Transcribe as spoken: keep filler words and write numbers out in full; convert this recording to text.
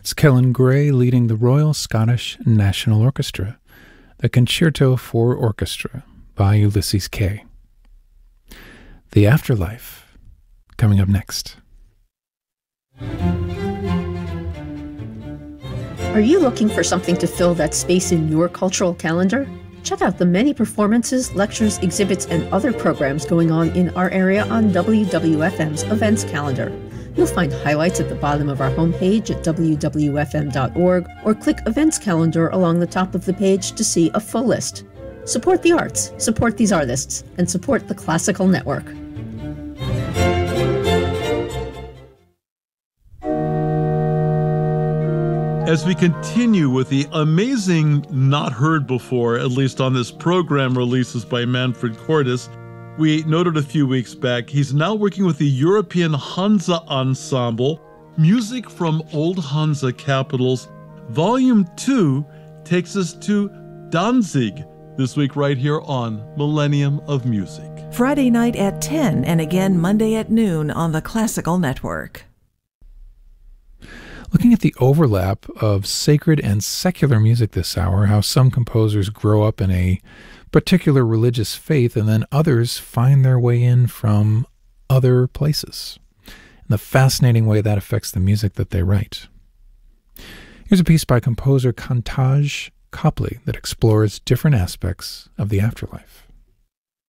It's Kellen Gray leading the Royal Scottish National Orchestra, the Concerto for Orchestra by Ulysses Kay. The Afterlife, coming up next. Are you looking for something to fill that space in your cultural calendar? Check out the many performances, lectures, exhibits, and other programs going on in our area on W W F M's events calendar. You'll find highlights at the bottom of our homepage at w w f m dot org, or click Events Calendar along the top of the page to see a full list. Support the arts, support these artists, and support the Classical Network. As we continue with the amazing Not Heard Before, at least on this program, releases by Manfred Cordes, we noted a few weeks back, he's now working with the European Hansa Ensemble, Music from Old Hansa Capitals. Volume two takes us to Danzig this week right here on Millennium of Music. Friday night at ten and again Monday at noon on the Classical Network. Looking at the overlap of sacred and secular music this hour, how some composers grow up in a particular religious faith and then others find their way in from other places, and the fascinating way that affects the music that they write. Here's a piece by composer Kantaj Copley that explores different aspects of the afterlife.